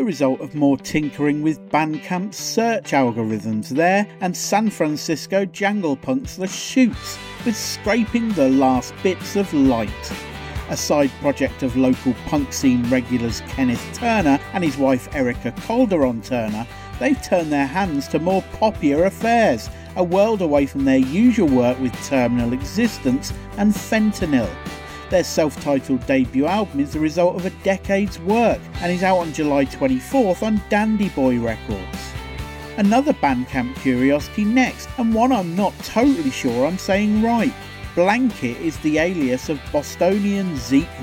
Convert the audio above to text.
the result of more tinkering with Bandcamp's search algorithms there and San Francisco Jangle Punk's The Shoots, with Scraping the Last Bits of Light. A side project of local punk scene regulars Kenneth Turner and his wife Erica Calderon Turner, they've turned their hands to more poppier affairs, a world away from their usual work with Terminal Existence and Fentanyl. Their self-titled debut album is the result of a decade's work and is out on July 24th on Dandy Boy Records. Another Bandcamp curiosity next, and one I'm not totally sure I'm saying right. Blanket is the alias of Bostonian Zeke